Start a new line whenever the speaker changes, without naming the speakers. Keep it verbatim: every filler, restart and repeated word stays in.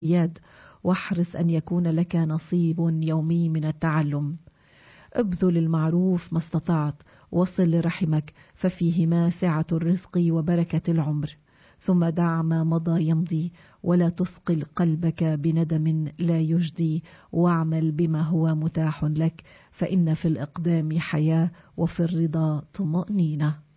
الاعتياد، واحرص أن يكون لك نصيب يومي من التعلم. ابذل المعروف ما استطعت، وصل لرحمك ففيهما سعة الرزق وبركة العمر. ثم دع ما مضى يمضي، ولا تثقل قلبك بندم لا يجدي، واعمل بما هو متاح لك، فإن في الإقدام حياة وفي الرضا طمأنينة.